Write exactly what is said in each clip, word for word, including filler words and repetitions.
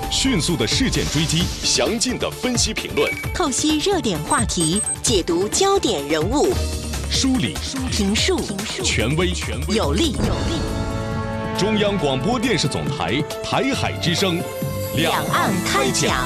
迅速的事件追击，详尽的分析评论， 透析热点话题，解读焦点人物， 梳理评述权威有力。 中央广播电视总台台海之声， 两岸开讲。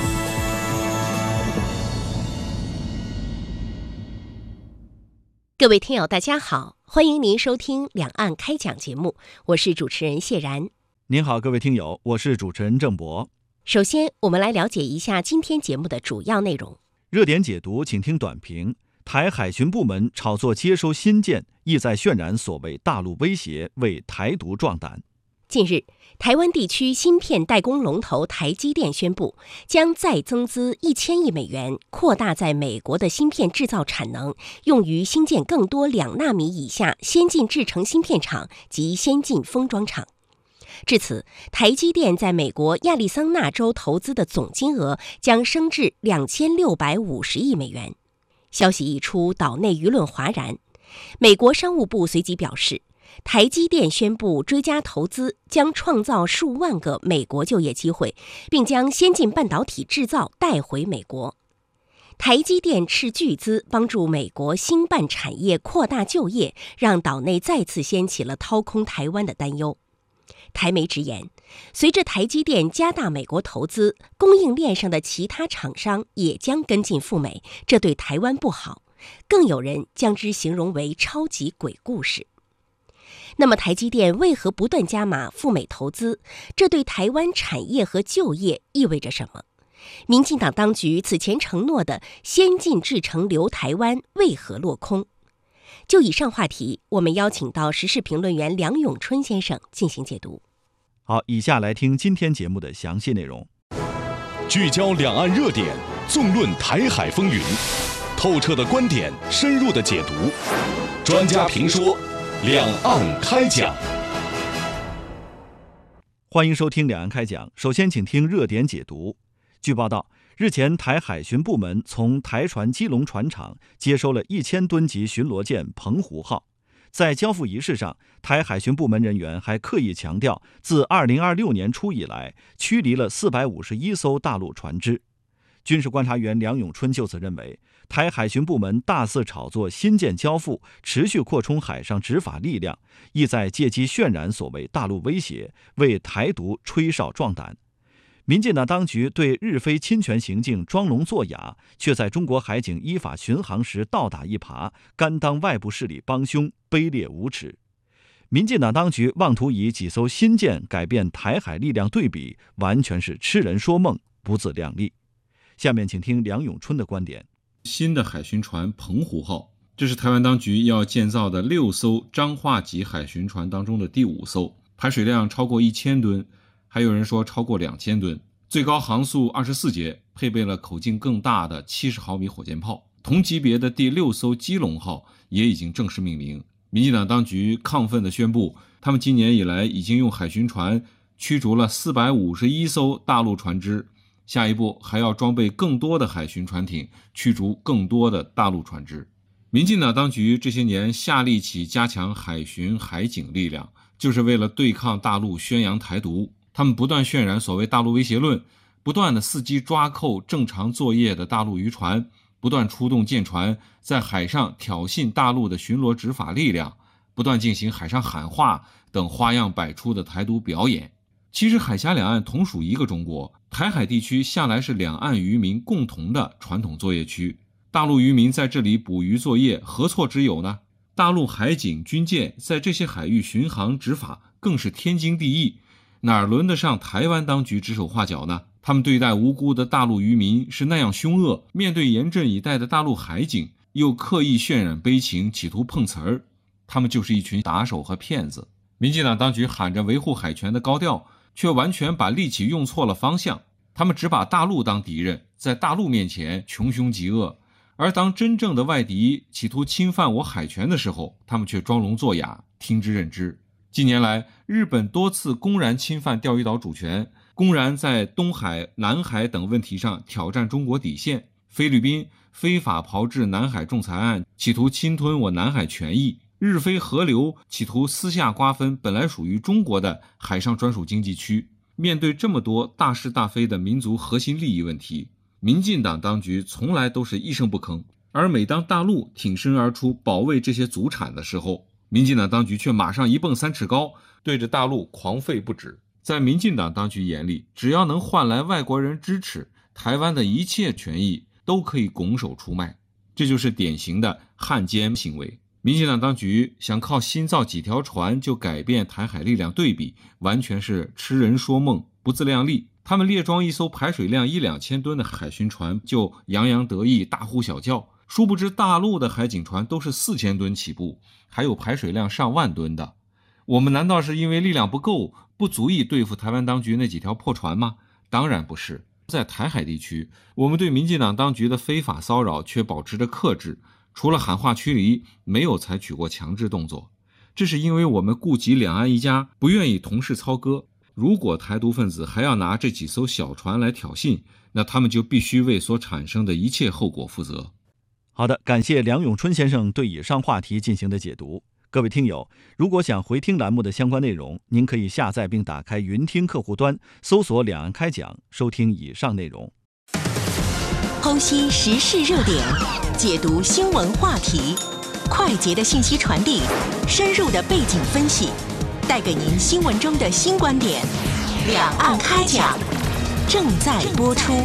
各位听友大家好，欢迎您收听两岸开讲节目，我是主持人谢然。 您好，各位听友，我是主持人郑博。 首先我们来了解一下今天节目的主要内容。 热点解读请听短评，台海巡部门炒作接收新舰，意在渲染所谓大陆威胁，为台独壮胆。 近日，台湾地区芯片代工龙头台积电宣布，将再增资一千亿美元，扩大在美国的芯片制造产能，用于新建更多两纳米以下先进制程芯片厂及先进封装厂。至此，台积电在美国亚利桑那州投资的总金额将升至两千六百五十亿美元。消息一出，岛内舆论哗然。美国商务部随即表示，台积电宣布追加投资，将创造数万个美国就业机会，并将先进半导体制造带回美国。台积电斥巨资帮助美国芯半产业扩大就业，让岛内再次掀起了掏空台湾的担忧。台媒直言，随着台积电加大美国投资，供应链上的其他厂商也将跟进赴美，这对台湾不好，更有人将之形容为超级鬼故事。那么台积电为何不断加码赴美投资？这对台湾产业和就业意味着什么？民进党当局此前承诺的先进制程留台湾为何落空？就以上话题，我们邀请到时事评论员梁永春先生进行解读。 好，以下来听今天节目的详细内容。 聚焦两岸热点，纵论台海风云，透彻的观点，深入的解读，专家评说，两岸开讲。 欢迎收听两岸开讲。首先请听热点解读。据报道，日前台海巡部门从台船基隆船厂接收了一千吨级巡逻舰澎湖号。在交付仪式上，台海巡部门人员还刻意强调，自二零二六年初以来，驱离了四百五十一艘大陆船只。军事观察员梁永春就此认为，台海巡部门大肆炒作新舰交付，持续扩充海上执法力量，意在借机渲染所谓大陆威胁，为台独吹哨壮胆。民进党当局对日菲侵权行径装聋作哑，却在中国海警依法巡航时倒打一耙，甘当外部势力帮凶，卑劣无耻。民进党当局妄图以几艘新舰改变台海力量对比，完全是痴人说梦，不自量力。下面请听梁永春的观点。 新的海巡船澎湖号，这是台湾当局要建造的六艘彰化级海巡船当中的第五艘，排水量超过一千吨，还有人说超过两千吨，最高航速二十四节，配备了口径更大的七十毫米火箭炮。同级别的第六艘基隆号也已经正式命名。民进党当局亢奋地宣布，他们今年以来已经用海巡船驱逐了四百五十一艘大陆船只，下一步还要装备更多的海巡船艇，驱逐更多的大陆船只。民进党当局这些年下力气加强海巡海警力量，就是为了对抗大陆，宣扬台独。他们不断渲染所谓大陆威胁论，不断的伺机抓扣正常作业的大陆渔船，不断出动舰船在海上挑衅大陆的巡逻执法力量，不断进行海上喊话等花样百出的台独表演。其实海峡两岸同属一个中国，台海地区向来是两岸渔民共同的传统作业区，大陆渔民在这里捕鱼作业何错之有呢？大陆海警军舰在这些海域巡航执法更是天经地义，哪儿轮得上台湾当局指手画脚呢？他们对待无辜的大陆渔民是那样凶恶，面对严阵以待的大陆海警又刻意渲染悲情，企图碰瓷儿，他们就是一群打手和骗子。民进党当局喊着维护海权的高调，却完全把力气用错了方向。他们只把大陆当敌人，在大陆面前穷凶极恶，而当真正的外敌企图侵犯我海权的时候，他们却装聋作哑，听之任之。近年来，日本多次公然侵犯钓鱼岛主权，公然在东海、南海等问题上挑战中国底线。菲律宾非法炮制南海仲裁案，企图侵吞我南海权益。日菲合流企图私下瓜分本来属于中国的海上专属经济区。 面对这么多大是大非的民族核心利益问题，民进党当局从来都是一声不吭，而每当大陆挺身而出保卫这些祖产的时候，民进党当局却马上一蹦三尺高，对着大陆狂吠不止。在民进党当局眼里，只要能换来外国人支持，台湾的一切权益都可以拱手出卖，这就是典型的汉奸行为。民进党当局想靠新造几条船就改变台海力量对比，完全是痴人说梦，不自量力。他们列装一艘排水量一两千吨的海巡船就洋洋得意，大呼小叫，殊不知大陆的海警船都是四千吨起步，还有排水量上万吨的。我们难道是因为力量不够，不足以对付台湾当局那几条破船吗？当然不是。在台海地区，我们对民进党当局的非法骚扰却保持着克制，除了喊话驱离，没有采取过强制动作。这是因为我们顾及两岸一家，不愿意同室操戈。如果台独分子还要拿这几艘小船来挑衅，那他们就必须为所产生的一切后果负责。 好的，感谢梁永春先生对以上话题进行的解读。各位听友，如果想回听栏目的相关内容，您可以下载并打开云听客户端，搜索两岸开讲，收听以上内容。 剖析时事热点，解读新闻话题，快捷的信息传递，深入的背景分析，带给您新闻中的新观点。两岸开讲正在播出。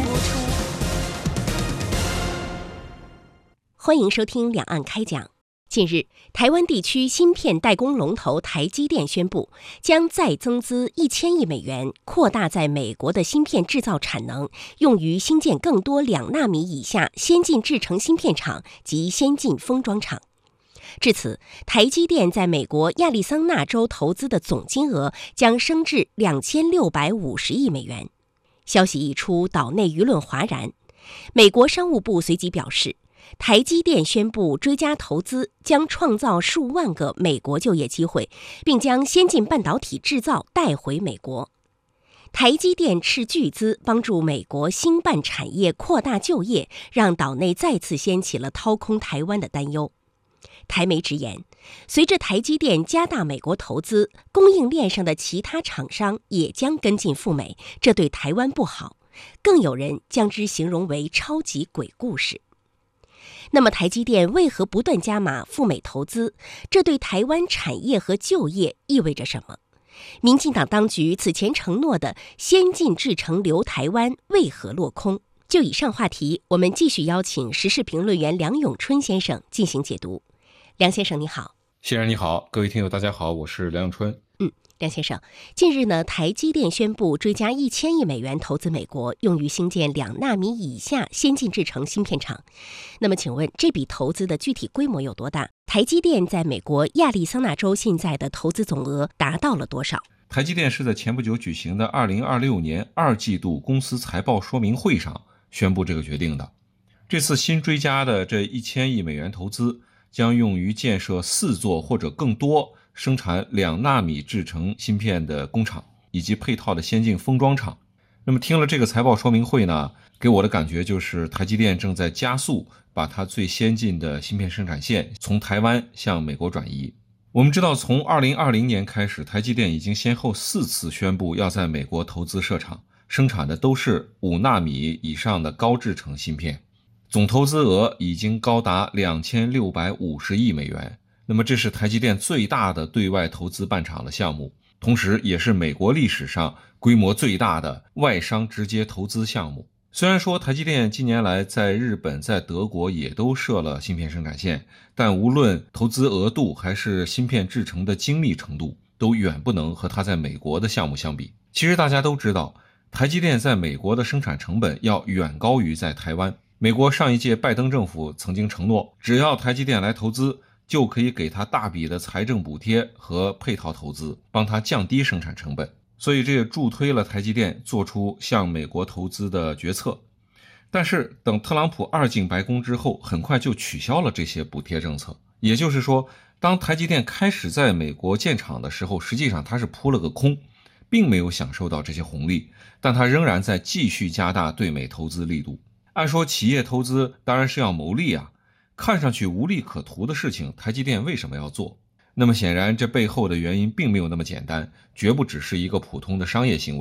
欢迎收听两岸开讲。近日，台湾地区芯片代工龙头台积电宣布，将再增资一千亿美元，扩大在美国的芯片制造产能，用于兴建更多两纳米以下先进制程芯片厂及先进封装厂。至此，台积电在美国亚利桑那州投资的总金额将升至两千六百五十亿美元。消息一出，岛内舆论哗然。美国商务部随即表示，台积电宣布追加投资，将创造数万个美国就业机会，并将先进半导体制造带回美国。台积电斥巨资帮助美国芯半产业扩大就业，让岛内再次掀起了掏空台湾的担忧。台媒直言，随着台积电加大美国投资，供应链上的其他厂商也将跟进赴美，这对台湾不好，更有人将之形容为超级鬼故事。那么台积电为何不断加码赴美投资？这对台湾产业和就业意味着什么？民进党当局此前承诺的先进制程留台湾为何落空？就以上话题，我们继续邀请时事评论员梁永春先生进行解读。梁先生你好。 谢然你好，各位听友大家好，我是梁永春。 嗯，梁先生，近日呢，台积电宣布追加一千亿美元投资美国，用于兴建两纳米以下先进制程芯片厂。那么，请问这笔投资的具体规模有多大？台积电在美国亚利桑那州现在的投资总额达到了多少？ 台积电是在前不久举行的二零二六年二季度公司财报说明会上宣布这个决定的。这次新追加的这一千亿美元投资将用于建设四座或者更多生产两纳米制程芯片的工厂，以及配套的先进封装厂。那么听了这个财报说明会呢，给我的感觉就是台积电正在加速把它最先进的芯片生产线从台湾向美国转移。我们知道，从二零二零年开始，台积电已经先后四次宣布要在美国投资设厂，生产的都是五纳米以上的高制程芯片，总投资额已经高达两千六百五十亿美元。那么这是台积电最大的对外投资办厂的项目，同时也是美国历史上规模最大的外商直接投资项目。虽然说台积电近年来在日本、在德国也都设了芯片生产线，但无论投资额度还是芯片制成的精密程度，都远不能和它在美国的项目相比。其实大家都知道，台积电在美国的生产成本要远高于在台湾。美国上一届拜登政府曾经承诺，只要台积电来投资，就可以给他大笔的财政补贴和配套投资，帮他降低生产成本。所以这也助推了台积电做出向美国投资的决策。但是等特朗普二进白宫之后，很快就取消了这些补贴政策。也就是说，当台积电开始在美国建厂的时候，实际上它是扑了个空，并没有享受到这些红利，但它仍然在继续加大对美投资力度。按说企业投资当然是要牟利啊，看上去无利可图的事情，台积电为什么要做？那么显然这背后的原因并没有那么简单，绝不只是一个普通的商业行为。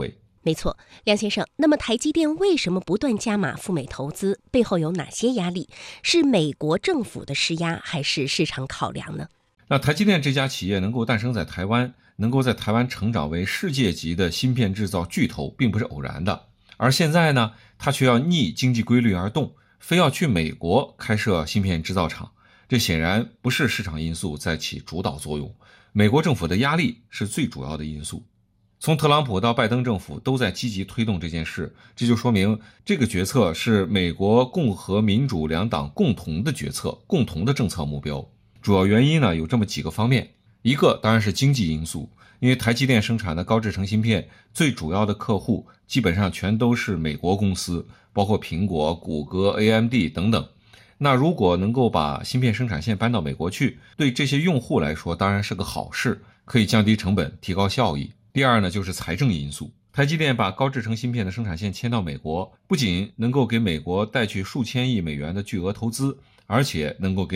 没错，梁先生，那么台积电为什么不断加码赴美投资？背后有哪些压力？是美国政府的施压，还是市场考量呢？ 那台积电这家企业能够诞生在台湾，能够在台湾成长为世界级的芯片制造巨头，并不是偶然的。而现在呢，它却要逆经济规律而动，非要去美国开设芯片制造厂，这显然不是市场因素在起主导作用，美国政府的压力是最主要的因素。从特朗普到拜登政府都在积极推动这件事，这就说明这个决策是美国共和民主两党共同的决策，共同的政策目标。主要原因呢有这么几个方面，一个当然是经济因素，因为台积电生产的高制程芯片最主要的客户基本上全都是美国公司，包括苹果、谷歌、A M D 等等。那如果能够把芯片生产线搬到美国去，对这些用户来说当然是个好事，可以降低成本，提高效益。第二呢，就是财政因素。台积电把高制程芯片的生产线迁到美国，不仅能够给美国带去数千亿美元的巨额投资，而且能够给